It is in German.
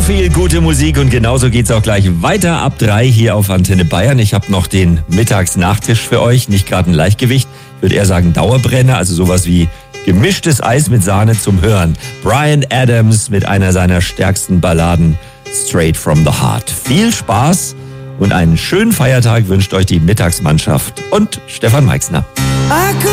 viel gute Musik und genauso geht's auch gleich weiter ab 3 hier auf Antenne Bayern. Ich habe noch den Mittagsnachtisch für euch, nicht gerade ein Leichtgewicht, ich würde eher sagen Dauerbrenner, also sowas wie gemischtes Eis mit Sahne zum Hören. Bryan Adams mit einer seiner stärksten Balladen, Straight from the Heart. Viel Spaß und einen schönen Feiertag wünscht euch die Mittagsmannschaft und Stefan Meixner.